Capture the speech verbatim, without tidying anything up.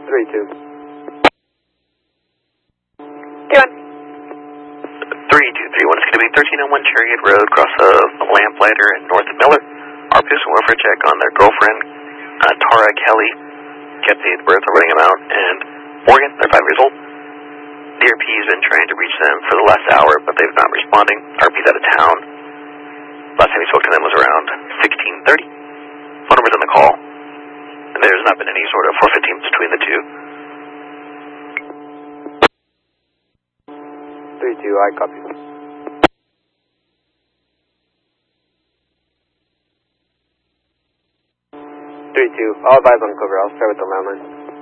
three two. Doing. three two three one, it's going to be thirteen oh one Chariot Road, across the Lamplighter and north of Miller. Our police went for a check on their girlfriend, uh, Tara Kelly. Kept the birds are running them out, and Morgan, they're five years old. D R P's been trying to reach them for the last hour, but they've not responding. R P's out of town. Last time we spoke to them was around sixteen thirty. Phone number's on the call, and there's not been any sort of forfeiting between the two. three two, I copy. three two, all advise on cover. I'll start with the landline.